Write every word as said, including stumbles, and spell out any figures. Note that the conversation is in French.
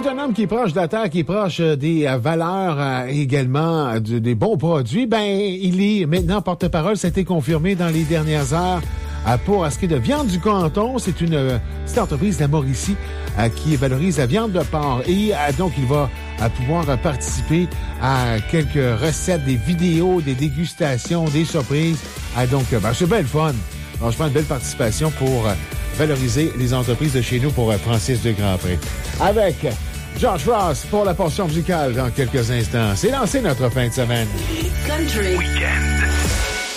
un homme qui est proche de la terre, qui est proche des valeurs euh, également euh, de, des bons produits. Ben, il est maintenant porte-parole. Ça a été confirmé dans les dernières heures euh, pour ce qui est de Viande du Canton. C'est une euh, petite entreprise de la Mauricie euh, qui valorise la viande de porc. Et euh, donc, il va euh, pouvoir euh, participer à quelques recettes, des vidéos, des dégustations, des surprises. Euh, donc, euh, ben, c'est bien le fun. Franchement, une belle participation pour euh, valoriser les entreprises de chez nous pour euh, Francis de Grandpré. Avec Josh Ross pour la portion musicale dans quelques instants. C'est lancé notre fin de semaine. Country. Weekend.